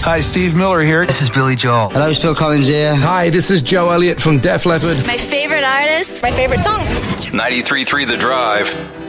Hi, Steve Miller here. This is Billy Joel. Hello, it's Phil Collins here. Hi, this is Joe Elliott from Def Leppard. My favorite artists. My favorite songs. 93.3 The Drive.